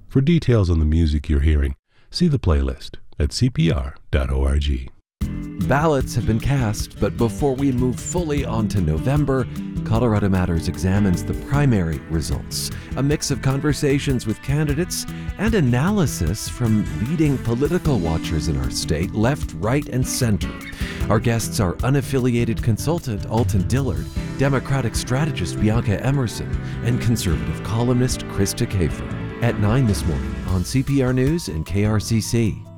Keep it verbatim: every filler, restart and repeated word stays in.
For details on the music you're hearing, see the playlist at c p r dot org. Ballots have been cast, but before we move fully on to November, Colorado Matters examines the primary results, a mix of conversations with candidates and analysis from leading political watchers in our state, left, right, and center. Our guests are unaffiliated consultant Alton Dillard, Democratic strategist Bianca Emerson, and conservative columnist Krista Kafer. At nine this morning on C P R News and K R C C.